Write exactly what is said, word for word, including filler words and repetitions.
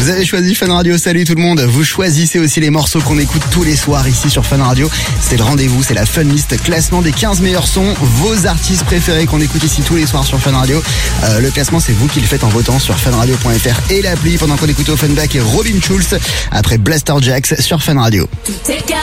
Vous avez choisi Fun Radio, salut tout le monde. Vous choisissez aussi les morceaux qu'on écoute tous les soirs ici sur Fun Radio. C'est le rendez-vous, c'est la Fun List, classement des quinze meilleurs sons, vos artistes préférés qu'on écoute ici tous les soirs sur Fun Radio. Euh, le classement, c'est vous qui le faites en votant sur funradio point f r et l'appli pendant qu'on écoute Offenbach et Robin Schulz après Blaster Jacks sur Fun Radio.